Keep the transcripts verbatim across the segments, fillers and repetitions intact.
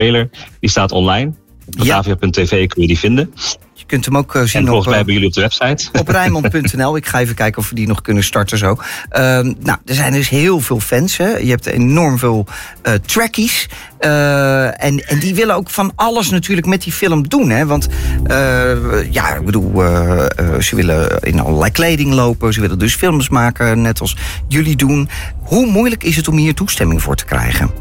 trailer. Die staat online. Op batavia punt tv kun je die vinden. Je kunt hem ook uh, zien en volgens op, mij hebben jullie op de website. Op Rijnmond punt n l. Ik ga even kijken of we die nog kunnen starten zo. Uh, nou, er zijn dus heel veel fans. Hè. Je hebt enorm veel uh, trackies. Uh, en, en die willen ook van alles natuurlijk met die film doen. Hè. Want uh, ja, ik bedoel, uh, uh, ze willen in allerlei kleding lopen. Ze willen dus films maken, net als jullie doen. Hoe moeilijk is het om hier toestemming voor te krijgen?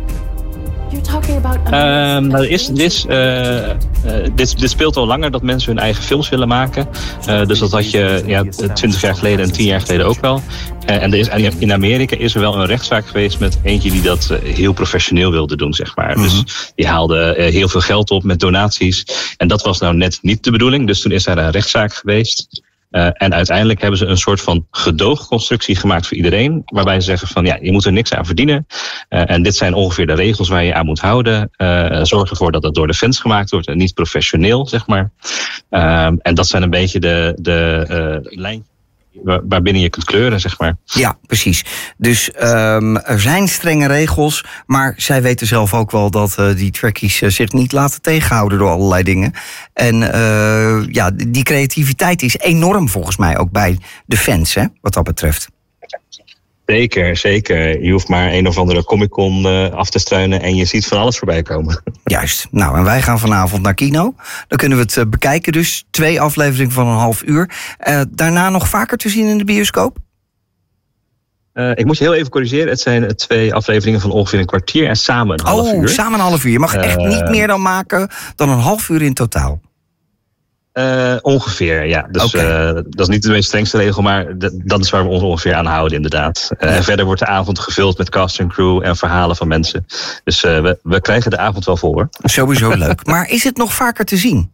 Um, nou, is, dit, uh, uh, dit, dit speelt al langer dat mensen hun eigen films willen maken. Uh, dus dat had je ja, twintig jaar geleden en tien jaar geleden ook wel. Uh, en er is, in Amerika is er wel een rechtszaak geweest met eentje die dat uh, heel professioneel wilde doen, zeg maar. Mm-hmm. Dus die haalde uh, heel veel geld op met donaties. En dat was nou net niet de bedoeling. Dus toen is er een rechtszaak geweest. Uh, en uiteindelijk hebben ze een soort van gedoogconstructie gemaakt voor iedereen. Waarbij ze zeggen van ja, je moet er niks aan verdienen. Uh, en dit zijn ongeveer de regels waar je aan moet houden. Uh, zorg ervoor dat het door de fans gemaakt wordt en niet professioneel, zeg maar. Uh, en dat zijn een beetje de, de uh, lijntjes waarbinnen je kunt kleuren, zeg maar. Ja, precies. Dus um, er zijn strenge regels, maar zij weten zelf ook wel dat uh, die trackies uh, zich niet laten tegenhouden door allerlei dingen. En uh, ja, die creativiteit is enorm volgens mij ook bij de fans, hè, wat dat betreft. Zeker, zeker. Je hoeft maar een of andere Comic-Con uh, af te struinen en je ziet van alles voorbij komen. Juist. Nou, en wij gaan vanavond naar kino. Dan kunnen we het uh, bekijken dus. Twee afleveringen van een half uur. Uh, daarna nog vaker te zien in de bioscoop? Uh, ik moet je heel even corrigeren. Het zijn twee afleveringen van ongeveer een kwartier en samen een half oh, uur. Oh, samen een half uur. Je mag uh, echt niet meer dan maken dan een half uur in totaal. Uh, ongeveer, ja. Dus okay. uh, dat is niet de meest strengste regel, maar d- dat is waar we ons ongeveer aan houden, inderdaad. Uh, ja. En verder wordt de avond gevuld met cast en crew en verhalen van mensen. Dus uh, we, we krijgen de avond wel vol, hoor. Sowieso leuk. Maar is het nog vaker te zien?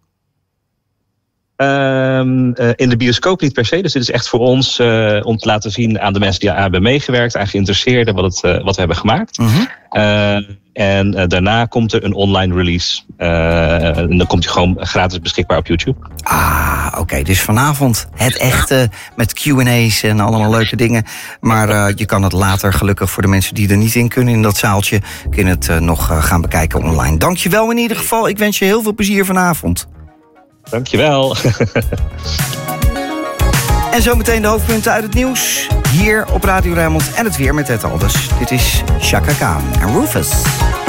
Um, uh, in de bioscoop niet per se. Dus dit is echt voor ons uh, om te laten zien aan de mensen die aan hebben meegewerkt, aan geïnteresseerden, wat, het, uh, wat we hebben gemaakt. Mm-hmm. Uh, en uh, daarna komt er een online release. Uh, en dan komt hij gewoon gratis beschikbaar op YouTube. Ah, oké. Okay. Dus vanavond het echte met Q en A's en allemaal leuke dingen. Maar uh, je kan het later, gelukkig voor de mensen die er niet in kunnen in dat zaaltje, kun je het uh, nog uh, gaan bekijken online. Dankjewel in ieder geval. Ik wens je heel veel plezier vanavond. Dankjewel. En zometeen de hoofdpunten uit het nieuws. Hier op Radio Rijnmond en het weer met Ted Alders. Dit is Chaka Khan en Rufus.